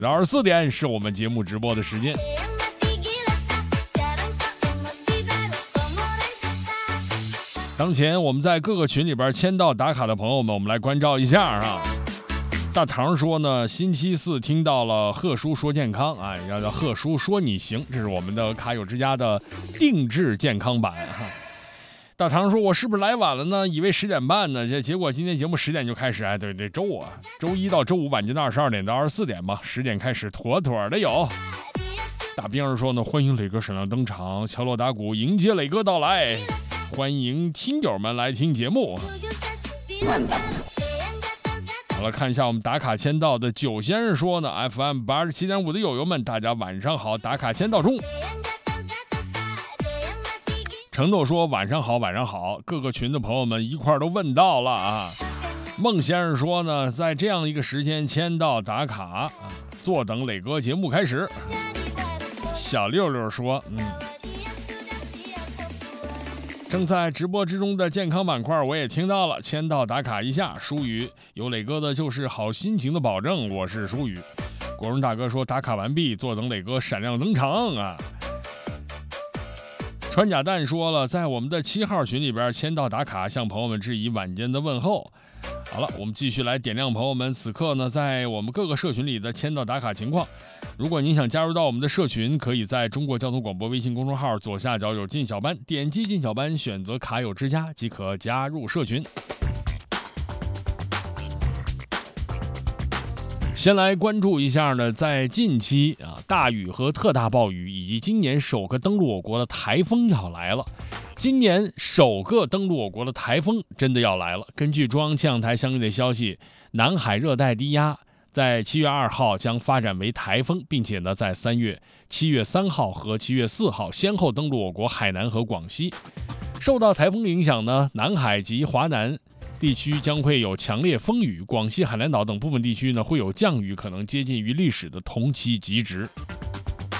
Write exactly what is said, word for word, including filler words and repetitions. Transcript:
二十四点是我们节目直播的时间。当前我们在各个群里边签到打卡的朋友们，我们来关照一下啊。大唐说呢，星期四听到了贺叔说健康啊，要叫贺叔说你行，这是我们的卡友之家的定制健康版哈。大唐说，我是不是来晚了呢？以为十点半呢，结结果今天节目十点就开始。哎，对对，周啊，周一到周五晚间的二十二点到二十四点嘛，十点开始，妥妥的有。大兵儿说呢，欢迎磊哥闪亮登场，敲锣打鼓迎接磊哥到来，欢迎听友们来听节目。好了，看一下我们打卡签到的九先生说呢 ，F M 八十七点五的友友们，大家晚上好，打卡签到中。承诺说晚上好，晚上好，各个群的朋友们一块都问到了啊。孟先生说呢，在这样一个时间签到打卡啊，坐等磊哥节目开始。小六六说，嗯。正在直播之中的健康板块我也听到了，签到打卡一下。舒宇有磊哥的就是好心情的保证，我是舒宇。国荣大哥说打卡完毕，坐等磊哥闪亮登场啊。穿甲蛋说了，在我们的七号群里边签到打卡，向朋友们致以晚间的问候。好了，我们继续来点亮朋友们此刻呢在我们各个社群里的签到打卡情况。如果您想加入到我们的社群，可以在中国交通广播微信公众号左下角有进小班，点击进小班，选择卡友之家即可加入社群。先来关注一下呢，在近期啊，大雨和特大暴雨以及今年首个登陆我国的台风要来了。今年首个登陆我国的台风真的要来了。根据中央气象台相关的消息，南海热带低压在七月二号将发展为台风，并且呢，在三月七月三号和七月四号先后登陆我国海南和广西。受到台风影响呢，南海及华南地区将会有强烈风雨，广西海南岛等部分地区呢会有降雨，可能接近于历史的同期极值。